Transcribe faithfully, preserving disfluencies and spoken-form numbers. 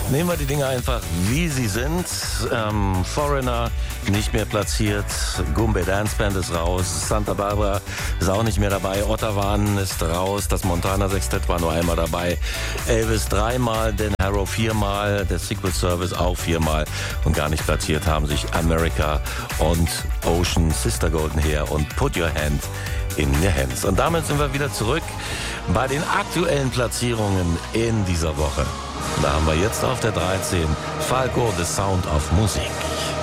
Nehmen wir die Dinge einfach, wie sie sind. Ähm, Foreigner nicht mehr platziert, Goombay Dance Band ist raus, Santa Barbara ist auch nicht mehr dabei, Ottavan ist raus, das Montana Sextett war nur einmal dabei, Elvis dreimal, Dan Harrow viermal, der Secret Service auch viermal und gar nicht platziert haben sich America und Ocean, Sister Golden Hair und Put Your Hand in Your Hands. Und damit sind wir wieder zurück bei den aktuellen Platzierungen in dieser Woche. Da haben wir jetzt auf der dreizehn Falco, The Sound of Music.